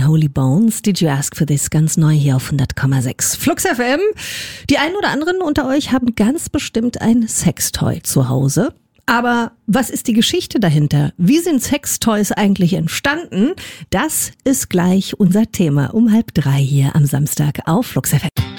Holy Bones. Did you ask for this? Ganz neu hier auf 100,6 Flux FM. Die einen oder anderen unter euch haben ganz bestimmt ein Sextoy zu Hause. Aber was ist die Geschichte dahinter? Wie sind Sextoys eigentlich entstanden? Das ist gleich unser Thema um 2:30 hier am Samstag auf Flux FM.